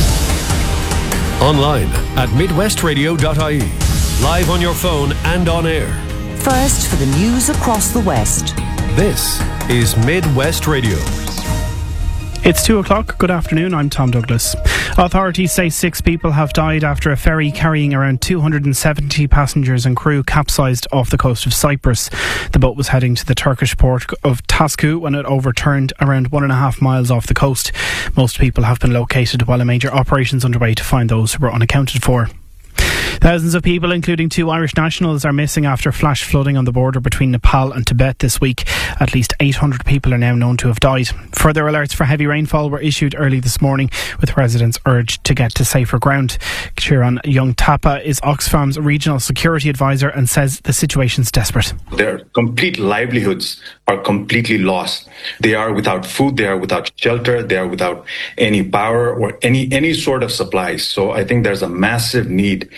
Online at midwest radio dot I E. Live on your phone and on air. First for the news across the West. This is Midwest Radio. It's two o'clock. Good afternoon. I'm Tom Douglas. Authorities say six people have died after a ferry carrying around two hundred seventy passengers and crew capsized off the coast of Cyprus. The boat was heading to the Turkish port of Tasku when it overturned around one and a half miles off the coast. Most people have been located while a major operation is underway to find those who were unaccounted for. Thousands of people, including two Irish nationals, are missing after flash flooding on the border between Nepal and Tibet this week. At least eight hundred people are now known to have died. Further alerts for heavy rainfall were issued early this morning, with residents urged to get to safer ground. Kieran Young Tapa is Oxfam's regional security advisor and says the situation's desperate. Their complete livelihoods are completely lost. They are without food, they are without shelter, they are without any power or any, any sort of supplies. So I think there's a massive need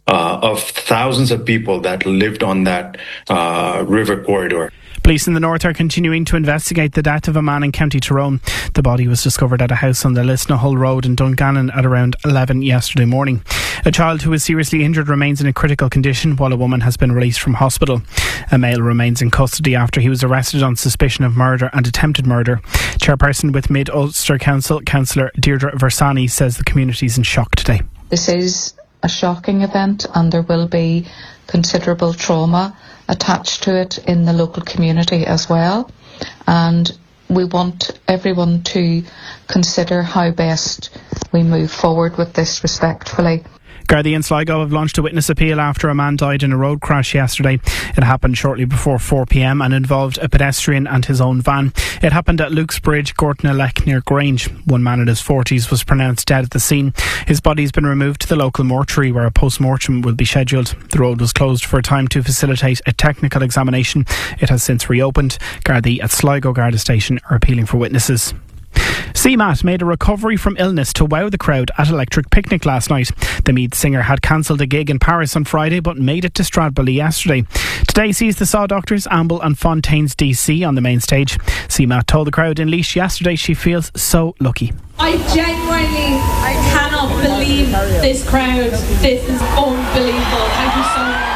uh, of thousands of people that lived on that uh, river corridor. Police in the north are continuing to investigate the death of a man in County Tyrone. The body was discovered at a house on the Lisnahull Road in Dungannon at around eleven yesterday morning. A child who is seriously injured remains in a critical condition, while a woman has been released from hospital. A male remains in custody after he was arrested on suspicion of murder and attempted murder. Chairperson with Mid Ulster Council, Councillor Deirdre Versani, says the community is in shock today. This is a shocking event, and there will be considerable trauma attached to it in the local community as well, and we want everyone to consider how best we move forward with this respectfully. Gardaí in Sligo have launched a witness appeal after a man died in a road crash yesterday. It happened shortly before four p.m. and involved a pedestrian and his own van. It happened at Luke's Bridge, Gortnalek near Grange. One man in his forties was pronounced dead at the scene. His body has been removed to the local mortuary where a post-mortem will be scheduled. The road was closed for a time to facilitate a technical examination. It has since reopened. Gardaí at Sligo Garda Station are appealing for witnesses. C MAT made a recovery from illness to wow the crowd at Electric Picnic last night. The Meath singer had cancelled a gig in Paris on Friday but made it to Stradbally yesterday. Today sees the Saw Doctors, Amble and Fontaine's D C on the main stage. C MAT told the crowd in Laois yesterday she feels so lucky. I genuinely I cannot believe this crowd. This is unbelievable. Thank you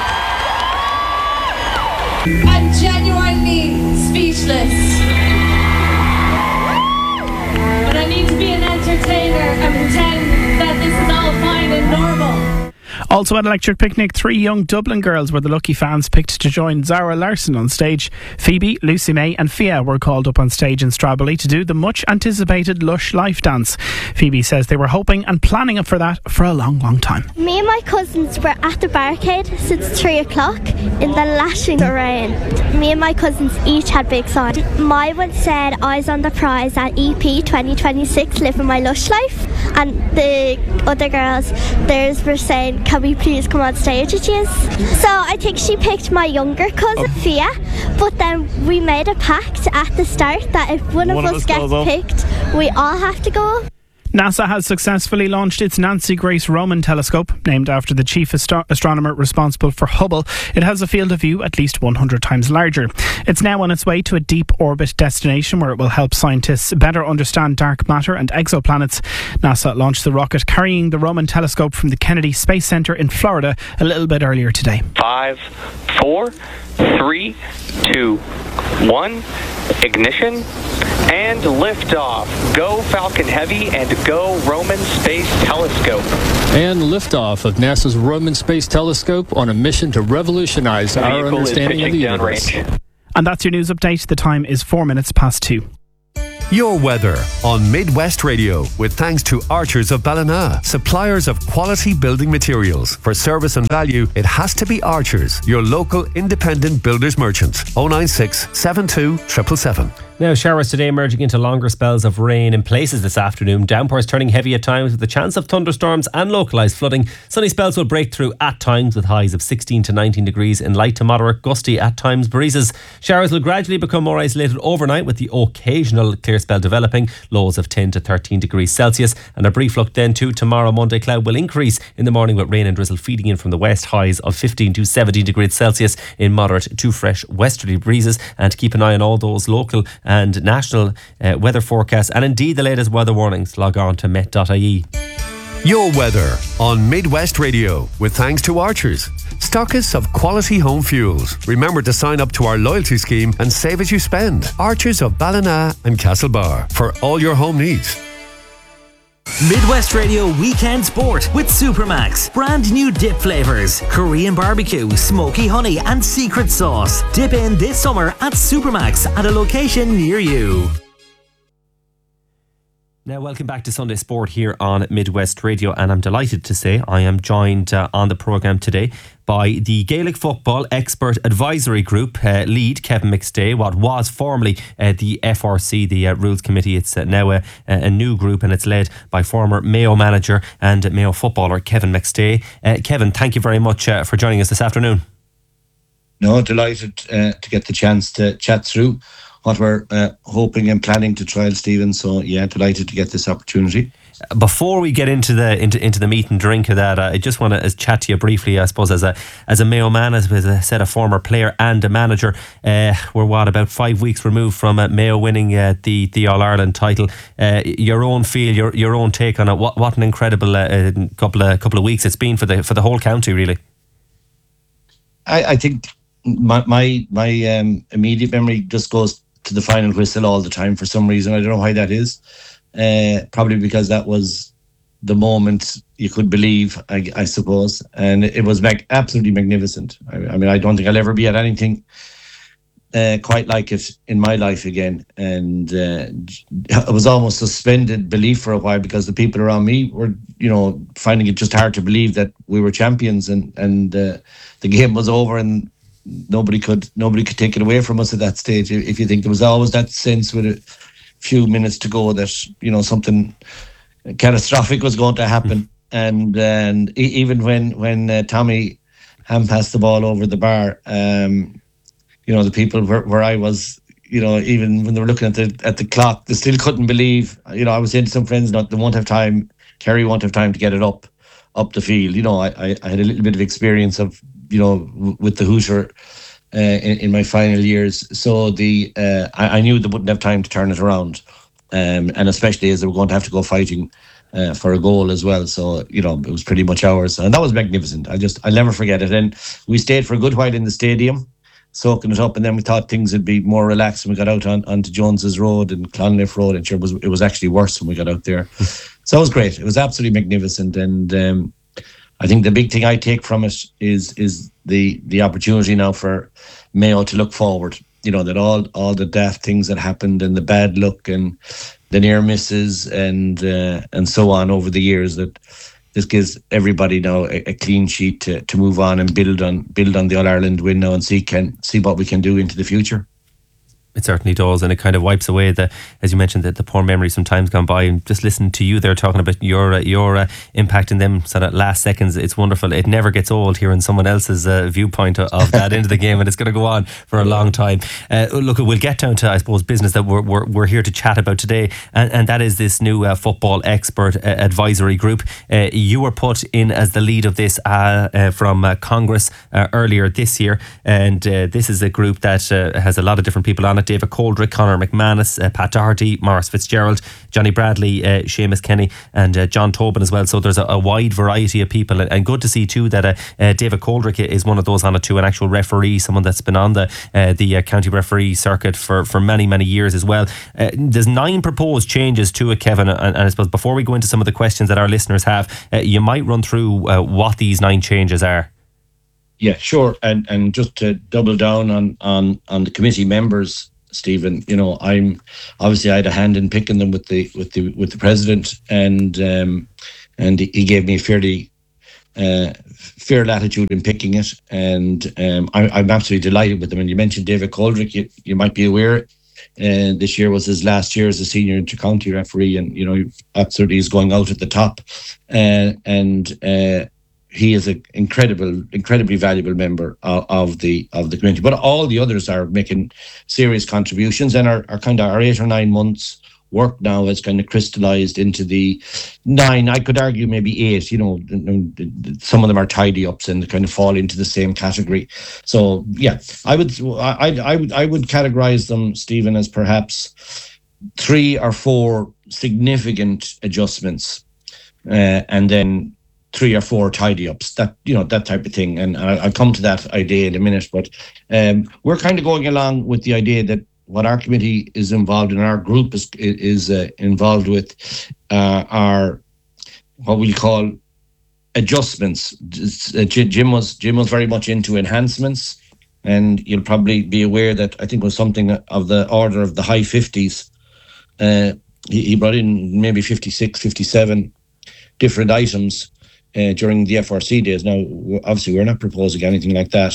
so much. I'm genuinely speechless. But I need to be an entertainer and pretend that this is all fine and normal. Also at Electric Picnic, three young Dublin girls were the lucky fans picked to join Zara Larson on stage. Phoebe, Lucy May and Fia were called up on stage in Stradbally to do the much anticipated Lush Life dance. Phoebe says they were hoping and planning for that for a long, long time. Me and my cousins were at the barricade since three o'clock in the lashing rain. Me and my cousins each had big signs. My one said eyes on the prize at E P twenty twenty-six, living my Lush life. And the other girls, theirs were saying, can we please come on stage with you? So I think she picked my younger cousin, Fia, but then we made a pact at the start that if one, one of, of us, us gets picked, we all have to go. NASA has successfully launched its Nancy Grace Roman telescope, named after the chief astro- astronomer responsible for Hubble. It has a field of view at least one hundred times larger. It's now on its way to a deep orbit destination where it will help scientists better understand dark matter and exoplanets. NASA launched the rocket carrying the Roman telescope from the Kennedy Space Center in Florida a little bit earlier today. Five, four, three, two, one, ignition, and liftoff. Go Falcon Heavy and go Roman Space Telescope. And liftoff of NASA's Roman Space Telescope on a mission to revolutionize the our understanding of the universe. And that's your news update. The time is four minutes past two. Your weather on Midwest Radio with thanks to Archers of Ballina, suppliers of quality building materials. For service and value, it has to be Archers, your local independent builders merchant. oh nine six, seven two, seven seven seven. Now, showers today emerging into longer spells of rain in places this afternoon. Downpours turning heavy at times with the chance of thunderstorms and localised flooding. Sunny spells will break through at times with highs of sixteen to nineteen degrees in light to moderate, gusty at times breezes. Showers will gradually become more isolated overnight with the occasional clear spell developing. Lows of ten to thirteen degrees Celsius. And a brief look then to tomorrow. Monday cloud will increase in the morning with rain and drizzle feeding in from the west. Highs of fifteen to seventeen degrees Celsius in moderate to fresh westerly breezes. And keep an eye on all those local and national uh, weather forecasts and indeed the latest weather warnings. Log on to met dot I E. Your weather on Midwest Radio with thanks to Archers, stockists of quality home fuels. Remember to sign up to our loyalty scheme and save as you spend. Archers of Ballina and Castlebar for all your home needs. Midwest Radio Weekend Sport with Supermax. Brand new dip flavours: Korean barbecue, smoky honey and secret sauce. Dip in this summer at Supermax at a location near you. Now, welcome back to Sunday Sport here on Midwest Radio, and I'm delighted to say I am joined uh, on the programme today by the Gaelic Football Expert Advisory Group uh, lead, Kevin McStay, what was formerly uh, the F R C, the uh, Rules Committee. It's uh, now a, a new group and it's led by former Mayo manager and Mayo footballer Kevin McStay. Uh, Kevin, thank you very much uh, for joining us this afternoon. No, delighted uh, to get the chance to chat through what we're uh, hoping and planning to trial, Stephen. So, yeah, delighted to get this opportunity. Before we get into the into, into the meat and drink of that, uh, I just want to chat to you briefly, I suppose, as a as a Mayo man, as I said, a former player and a manager. Uh, we're what about five weeks removed from uh, Mayo winning uh, the the All Ireland title. Uh, your own feel, your your own take on it. What what an incredible uh, couple of couple of weeks it's been for the for the whole county, really. I, I think my my my um, immediate memory just goes to the final whistle all the time for some reason. I don't know why that is. Uh, probably because that was the moment you could believe, I, I suppose, and it was mag- absolutely magnificent. I, I mean, I don't think I'll ever be at anything uh, quite like it in my life again. And uh, it was almost suspended belief for a while because the people around me were, you know, finding it just hard to believe that we were champions and and uh, the game was over and nobody could nobody could take it away from us at that stage. If you think there was always that sense with a few minutes to go that, you know, something catastrophic was going to happen, and and even when when uh, Tommy hand passed the ball over the bar, um, you know, the people where, where I was, you know, even when they were looking at the at the clock, they still couldn't believe. You know, I was saying to some friends, not they won't have time. Kerry won't have time to get it up up the field. You know, I I, I had a little bit of experience of, you know, w- with the Hoosier uh, in, in my final years. So the uh, I, I knew they wouldn't have time to turn it around. Um, and especially as they were going to have to go fighting uh, for a goal as well. So, you know, it was pretty much ours. And that was magnificent. I just, I'll never forget it. And we stayed for a good while in the stadium, soaking it up. And then we thought things would be more relaxed when we got out on, onto Jones's Road and Clonliffe Road. And sure, it was, it was actually worse when we got out there. So it was great. It was absolutely magnificent. And um, I think the big thing I take from it is is the the opportunity now for Mayo to look forward. You know, that all all the daft things that happened and the bad luck and the near misses and uh, and so on over the years, that this gives everybody now a, a clean sheet to, to move on and build on build on the All Ireland win now and see can see what we can do into the future. It certainly does, and it kind of wipes away the, as you mentioned, the, the poor memories from times gone by. And just listening to you there talking about your uh, your uh, impact in them sort of last seconds, it's wonderful. It never gets old hearing someone else's uh, viewpoint of, of that into the game, and it's going to go on for a long time. Uh, look, we'll get down to, I suppose, business that we're we're, we're here to chat about today, and, and that is this new uh, football expert uh, advisory group. Uh, you were put in as the lead of this uh, uh, from uh, Congress uh, earlier this year, and uh, this is a group that uh, has a lot of different people on it. David Coldrick, Conor McManus, uh, Pat Doherty, Maurice Fitzgerald, Johnny Bradley, uh, Seamus Kenny and uh, John Tobin as well. So there's a, a wide variety of people, and, and good to see too that uh, uh, David Coldrick is one of those on it too, an actual referee, someone that's been on the uh, the uh, county referee circuit for, for many, many years as well. Uh, there's nine proposed changes to it, Kevin, and, and I suppose before we go into some of the questions that our listeners have, uh, you might run through uh, what these nine changes are. Yeah, sure. And and just to double down on on, on the committee members, Stephen, you know, I'm obviously I had a hand in picking them with the with the with the president, and um, and he gave me a fairly uh, fair latitude in picking it, and um, I, I'm absolutely delighted with them. And you mentioned David Coldrick, you, you might be aware, and uh, this year was his last year as a senior inter-county referee, and you know, absolutely is going out at the top, uh, and. Uh, He is an incredible, incredibly valuable member of, of the of the community. But all the others are making serious contributions, and our, our kind of our eight or nine months work now has kind of crystallized into the nine. I could argue maybe eight. You know, some of them are tidy ups and kind of fall into the same category. So yeah, I would I I would I would categorize them, Stephen, as perhaps three or four significant adjustments, uh, and then three or four tidy ups, that, you know, that type of thing. And I'll come to that idea in a minute, but um, we're kind of going along with the idea that what our committee is involved in, our group is is uh, involved with uh, are what we call adjustments. Uh, Jim was Jim was very much into enhancements, and you'll probably be aware that I think it was something of the order of the high fifties. Uh, he, he brought in maybe fifty-six, fifty-seven different items Uh, during the F R C days. Now, obviously, we're not proposing anything like that.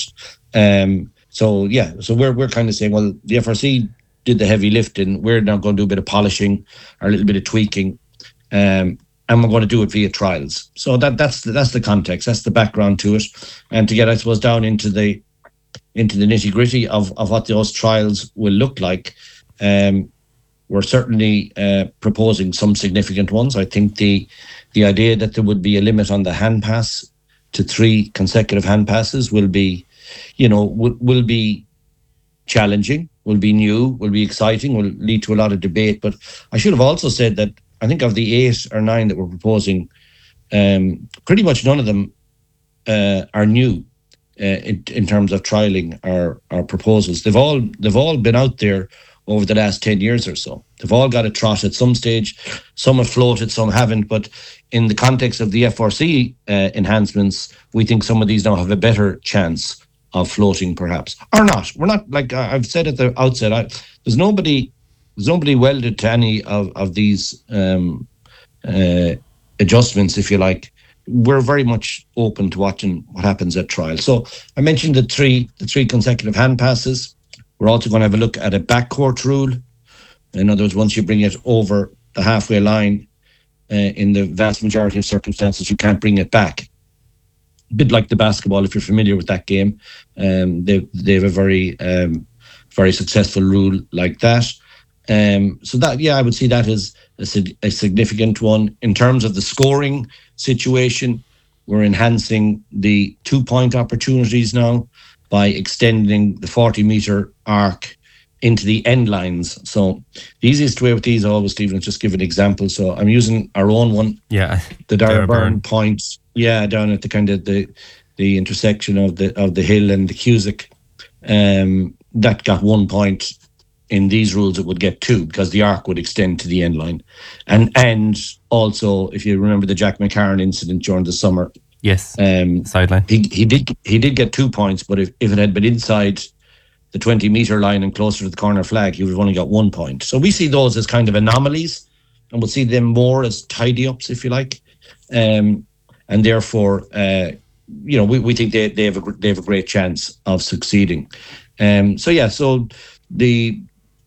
Um, so, yeah, so we're we're kind of saying, well, the F R C did the heavy lifting. We're now going to do a bit of polishing or a little bit of tweaking, um, and we're going to do it via trials. So that that's the, that's the context, that's the background to it. And to get, I suppose, down into the into the nitty gritty of of what those trials will look like. Um, we're certainly uh, proposing some significant ones. I think the the idea that there would be a limit on the hand pass to three consecutive hand passes will be, you know, will, will be challenging, will be new, will be exciting, will lead to a lot of debate. But I should have also said that I think of the eight or nine that we're proposing, um, pretty much none of them uh, are new uh, in, in terms of trialling our, our proposals. They've all they've all been out there over the last ten years or so. They've all got a trot at some stage. Some have floated, some haven't. But in the context of the F R C uh, enhancements, we think some of these now have a better chance of floating, perhaps, or not. We're not, like I've said at the outset, I, there's nobody there's nobody welded to any of, of these um, uh, adjustments, if you like. We're very much open to watching what happens at trial. So I mentioned the three the three consecutive hand passes. We're also going to have a look at a backcourt rule. In other words, once you bring it over the halfway line, uh, in the vast majority of circumstances, you can't bring it back. A bit like the basketball, if you're familiar with that game. Um, they, they have a very, um, very successful rule like that. Um, so that, yeah, I would see that as a, a significant one. In terms of the scoring situation, we're enhancing the two-point opportunities now by extending the forty metre arc into the end lines. So the easiest way with these always, Stephen, is just give an example. So I'm using our own one. Yeah. The Darraburn point. Yeah, down at the kind of the the intersection of the of the hill and the Cusack. Um, that got one point. In these rules, it would get two because the arc would extend to the end line. And and also, if you remember the Jack McCarron incident during the summer, yes, um, sideline. He he did he did get two points, but if, if it had been inside the twenty metre line and closer to the corner flag, he would have only got one point. So we see those as kind of anomalies, and we'll see them more as tidy ups, if you like, um, and therefore, uh, you know, we, we think they they have a they have a great chance of succeeding. Um, so yeah, so the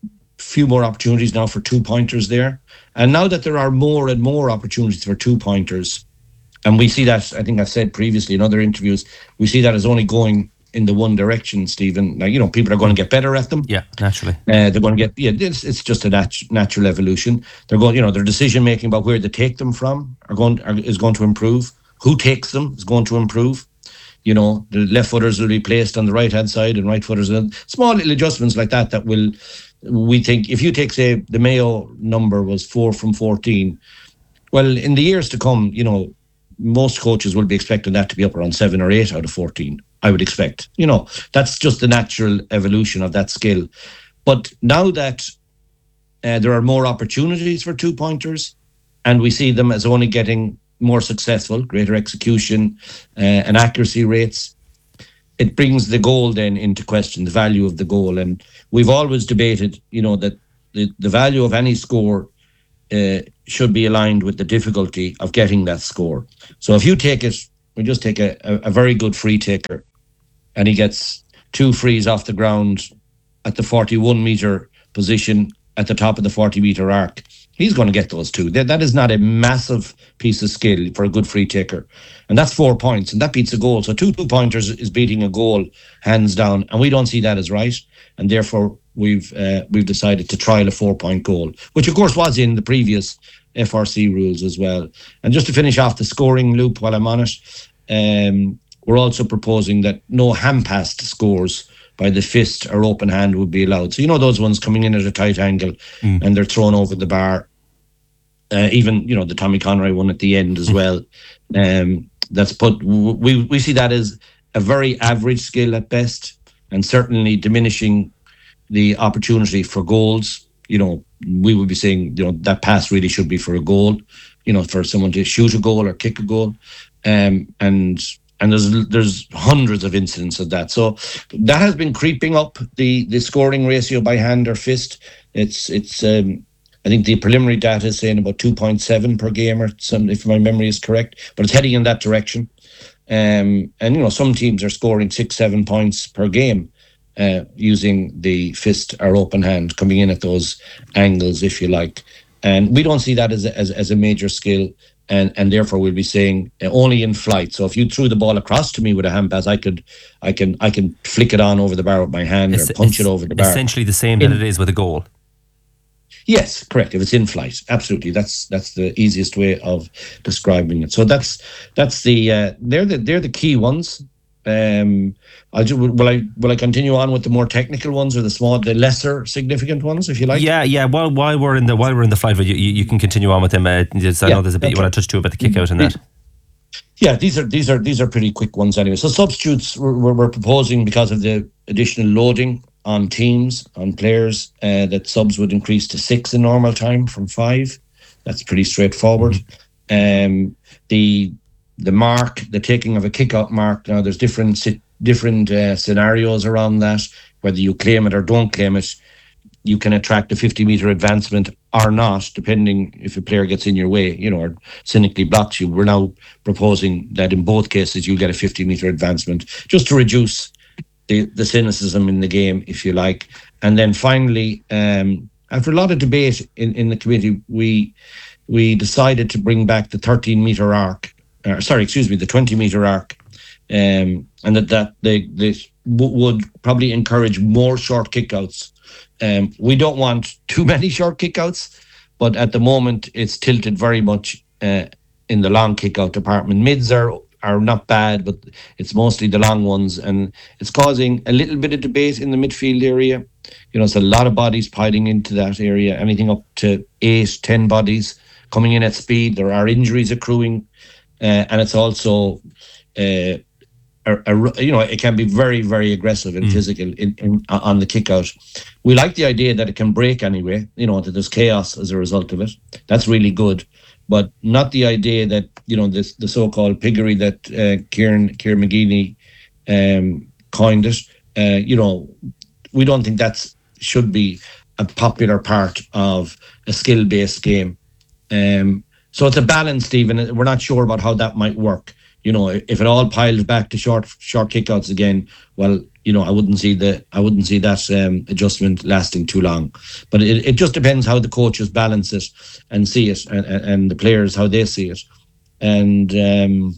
few more opportunities now for two pointers there, and now that there are more and more opportunities for two pointers. And we see that, I think I said previously in other interviews, we see that as only going in the one direction, Stephen. Now, you know, people are going to get better at them. Yeah, naturally. Uh, they're going to get, yeah, it's, it's just a nat- natural evolution. They're going, you know, their decision making about where they take them from are going are, is going to improve. Who takes them is going to improve. You know, the left footers will be placed on the right hand side and right footers. Small little adjustments like that that will, we think, if you take, say, the Mayo number was four from fourteen, well, in the years to come, you know, most coaches will be expecting that to be up around seven or eight out of fourteen, I would expect. You know, that's just the natural evolution of that skill. But now that uh, there are more opportunities for two-pointers, and we see them as only getting more successful, greater execution uh, and accuracy rates, it brings the goal then into question, the value of the goal. And we've always debated, you know, that the, the value of any score uh, should be aligned with the difficulty of getting that score. So if you take it, we just take a, a, a very good free taker, and he gets two frees off the ground at the forty-one metre position at the top of the forty metre arc, he's going to get those two. That, that is not a massive piece of skill for a good free taker. And that's four points, and that beats a goal. So two two-pointers is beating a goal, hands down, and we don't see that as right. And therefore, we've uh, we've decided to trial a four-point goal, which of course was in the previous F R C rules as well. And just to finish off the scoring loop while I'm on it, um, we're also proposing that no hand-passed scores by the fist or open hand would be allowed. So you know those ones coming in at a tight angle mm. and they're thrown over the bar. Uh, even, you know, the Tommy Conroy one at the end as well. Um, that's put, we, we see that as a very average skill at best, and certainly diminishing the opportunity for goals. You know, we would be saying, you know, that pass really should be for a goal, you know, for someone to shoot a goal or kick a goal. Um, and and there's there's hundreds of incidents of that. So that has been creeping up the, the scoring ratio by hand or fist. It's, it's, um, I think the preliminary data is saying about two point seven per game, or some, if my memory is correct, but it's heading in that direction. Um, and, you know, some teams are scoring six, seven points per game uh, using the fist or open hand, coming in at those angles, if you like. And we don't see that as a, as, as a major skill, and, and therefore we'll be saying uh, only in flight. So if you threw the ball across to me with a hand pass, I could, I can, I can flick it on over the bar with my hand, it's, or punch it over the bar. Essentially the same in, that it is with a goal. Yes, correct. If it's in flight, absolutely. That's that's the easiest way of describing it. So that's that's the uh, they're the they're the key ones. Um, I'll do, will I will I continue on with the more technical ones or the small, the lesser significant ones, if you like? Yeah, yeah. While while we're in the while we're in the flight, you, you, you can continue on with them. Uh, just, I Yeah, know there's a bit okay. you want to touch too about the kick out and that. Yeah, these are these are these are pretty quick ones anyway. So substitutes we're, we're we're proposing because of the additional loading on teams, on players, uh, that subs would increase to six in normal time from five. That's pretty straightforward. Um, the the mark, the taking of a kick-out mark. Now, there's different si- different uh, scenarios around that. Whether you claim it or don't claim it, you can attract a fifty metre advancement or not, depending if a player gets in your way, you know, or cynically blocks you. We're now proposing that in both cases you'll get a fifty metre advancement, just to reduce the, the cynicism in the game, if you like. And then finally, um, after a lot of debate in, in the committee, we we decided to bring back the thirteen metre arc, uh, sorry, excuse me, the twenty metre arc, um, and that, that they, they w- would probably encourage more short kickouts. Um, we don't want too many short kickouts, but at the moment it's tilted very much uh, in the long kickout department. Mids are are not bad, but it's mostly the long ones, and it's causing a little bit of debate in the midfield area. You know, it's a lot of bodies piling into that area, anything up to eight, ten bodies coming in at speed. There are injuries accruing, uh, and it's also uh, A, a, you know, it can be very, very aggressive and mm. physical in, in, on the kick out. We like the idea that it can break anyway, you know, that there's chaos as a result of it. That's really good, but not the idea that, you know, this the so-called piggery that uh, Kieran, Kieran McGeeney um, coined it. Uh, you know, we don't think that should be a popular part of a skill-based game. Um, so it's a balance, Stephen. We're not sure about how that might work. You know, if it all piles back to short short kickouts again, well, you know, I wouldn't see the I wouldn't see that um, adjustment lasting too long. But it, it just depends how the coaches balance it and see it, and, and the players how they see it. And um,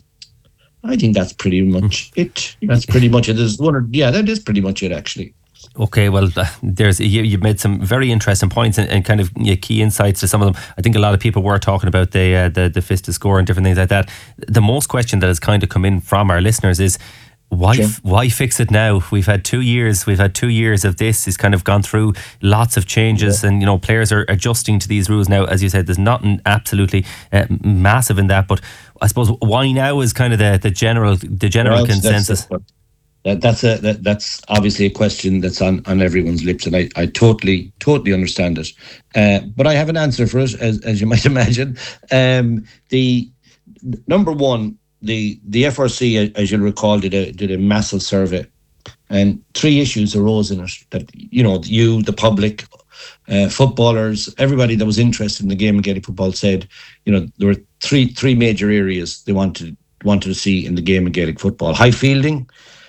I think that's pretty much it. That's pretty much it. There's one or yeah, that is pretty much it actually. Okay, well, uh, there's you, you've made some very interesting points and, and kind of you know, key insights to some of them. I think a lot of people were talking about the uh, the the fist to score and different things like that. The most question that has kind of come in from our listeners is why sure. why fix it now? We've had two years. We've had two years of this. It's kind of gone through lots of changes, yeah. and you know players are adjusting to these rules now. As you said, there's nothing absolutely uh, massive in that, but I suppose why now is kind of the the general the general well, consensus. That's, That, that's a that, that's obviously a question that's on, on everyone's lips, and I, I totally totally understand it. Uh, but I have an answer for it, as as you might imagine. Um, the number one, the the F R C, as you'll recall, did a did a massive survey, and three issues arose in it. That you know, you, the public, uh, footballers, everybody that was interested in the game of Gaelic football said, you know, there were three three major areas they wanted wanted to see in the game of Gaelic football: high fielding,